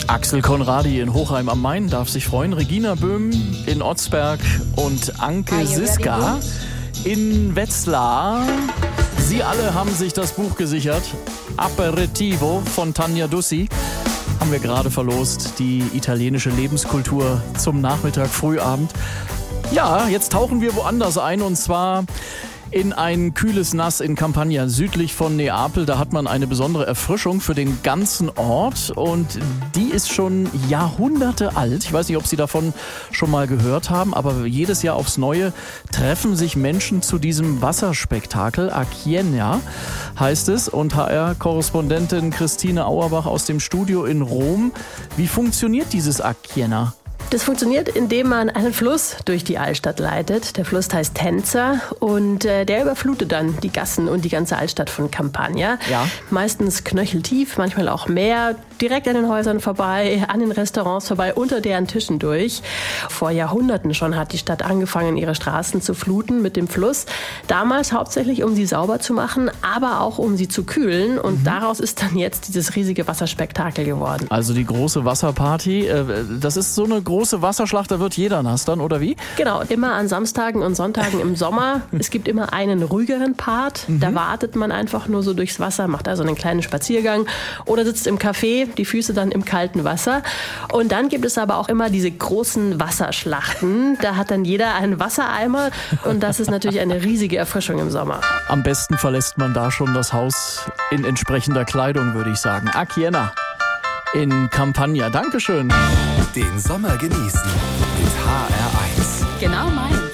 Axel Conradi in Hochheim am Main darf sich freuen. Regina Böhm in Otzberg und Anke Siska in Wetzlar. Sie alle haben sich das Buch gesichert. Aperitivo von Tanja Dussi. Haben wir gerade verlost. Die italienische Lebenskultur zum Nachmittag, Frühabend. Ja, jetzt tauchen wir woanders ein, und zwar in ein kühles Nass in Campania, südlich von Neapel. Da hat man eine besondere Erfrischung für den ganzen Ort, und die ist schon Jahrhunderte alt. Ich weiß nicht, ob Sie davon schon mal gehört haben, aber jedes Jahr aufs Neue treffen sich Menschen zu diesem Wasserspektakel. Acchienna heißt es, und HR-Korrespondentin Christine Auerbach aus dem Studio in Rom. Wie funktioniert dieses Acchienna? Das funktioniert, indem man einen Fluss durch die Altstadt leitet. Der Fluss heißt Tenza, und der überflutet dann die Gassen und die ganze Altstadt von Campania. Ja. Meistens knöcheltief, manchmal auch mehr, direkt an den Häusern vorbei, an den Restaurants vorbei, unter deren Tischen durch. Vor Jahrhunderten schon hat die Stadt angefangen, ihre Straßen zu fluten mit dem Fluss. Damals hauptsächlich, um sie sauber zu machen, aber auch um sie zu kühlen. Und daraus ist dann jetzt dieses riesige Wasserspektakel geworden. Also die große Wasserparty, das ist so eine große Wasserschlacht, da wird jeder nass dann, oder wie? Genau, immer an Samstagen und Sonntagen im Sommer. Es gibt immer einen ruhigeren Part. Da wartet man einfach nur so durchs Wasser, macht also einen kleinen Spaziergang oder sitzt im Café, die Füße dann im kalten Wasser. Und dann gibt es aber auch immer diese großen Wasserschlachten. Da hat dann jeder einen Wassereimer, und das ist natürlich eine riesige Erfrischung im Sommer. Am besten verlässt man da schon das Haus in entsprechender Kleidung, würde ich sagen. Acchienna in Campania. Dankeschön. Den Sommer genießen mit HR1. Genau meins.